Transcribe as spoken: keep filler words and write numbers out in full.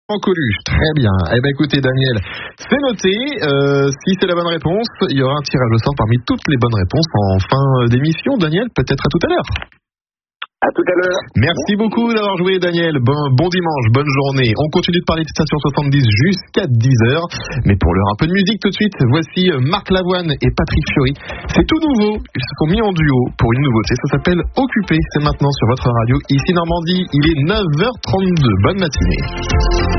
En Coluche, très bien. Eh ben écoutez Daniel, c'est noté. Euh, si c'est la bonne réponse, il y aura un tirage au sort parmi toutes les bonnes réponses en fin d'émission. Daniel, peut-être à tout à l'heure. À tout à l'heure. Merci beaucoup d'avoir joué Daniel. Bon, bon dimanche, bonne journée. On continue de parler de Station soixante-dix jusqu'à dix heures. Mais pour l'heure, un peu de musique tout de suite. Voici Marc Lavoine et Patrick Fiori. C'est tout nouveau. Ils se sont mis en duo pour une nouveauté. Ça s'appelle Occupé. C'est maintenant sur votre radio. Ici Normandie, il est neuf heures trente-deux. Bonne matinée.